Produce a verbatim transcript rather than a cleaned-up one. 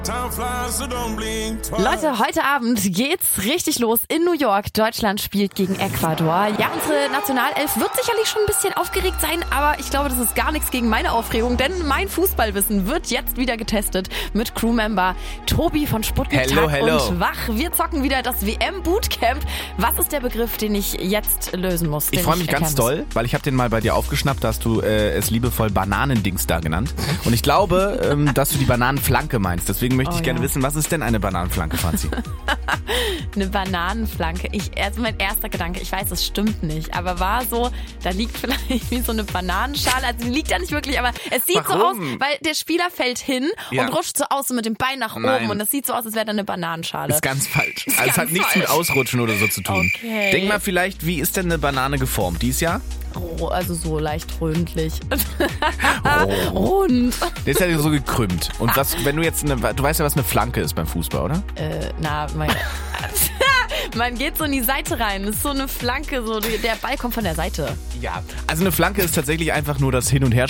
Leute, heute Abend geht's richtig los in New York. Deutschland spielt gegen Ecuador. Ja, unsere Nationalelf wird sicherlich schon ein bisschen aufgeregt sein, aber ich glaube, das ist gar nichts gegen meine Aufregung, denn mein Fußballwissen wird jetzt wieder getestet mit Crewmember Tobi von Sputnik hello, Tag hello. und Wach. Wir zocken wieder das W M-Bootcamp. Was ist der Begriff, den ich jetzt lösen muss? Ich freue mich ganz doll, weil ich habe den mal bei dir aufgeschnappt, da hast du äh, es liebevoll Bananendings da genannt. Und ich glaube, ähm, dass du die Bananenflanke meinst. Deswegen möchte Oh, ich gerne ja. wissen, was ist denn eine Bananenflanke, Franzi? Eine Bananenflanke. Ich, also mein erster Gedanke, ich weiß, es stimmt nicht, aber war so, da liegt vielleicht wie so eine Bananenschale, also die liegt da nicht wirklich, aber es sieht Warum? so aus, weil der Spieler fällt hin Ja. und rutscht so aus so mit dem Bein nach Nein. oben und es sieht so aus, als wäre da eine Bananenschale. Ist ganz falsch. Ist Also es ganz hat nichts falsch. mit Ausrutschen oder so zu tun. Okay. Denk mal vielleicht, wie ist denn eine Banane geformt? Die ist ja Oh, also so leicht rundlich. Oh. Rund. Der ist ja so gekrümmt. Und was, wenn du jetzt eine, du weißt ja, was eine Flanke ist beim Fußball, oder? Äh, na, mein... Man geht so in die Seite rein. Das ist so eine Flanke, so der Ball kommt von der Seite. Ja. Also eine Flanke ist tatsächlich einfach nur das Hin- und Her